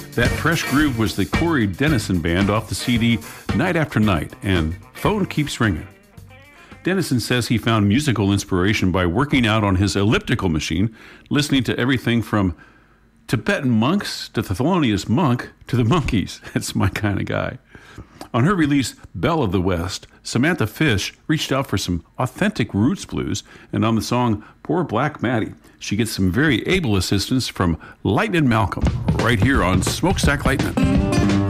That fresh groove was the Corey Dennison Band off the CD Night After Night, and Phone Keeps Ringing. Dennison says he found musical inspiration by working out on his elliptical machine, listening to everything from Tibetan monks to the Thelonious Monk to the Monkees. That's my kind of guy. On her release, Belle of the West, Samantha Fish reached out for some authentic roots blues, and on the song Poor Black Maddie, she gets some very able assistance from Lightnin' Malcolm right here on Smokestack Lightnin'.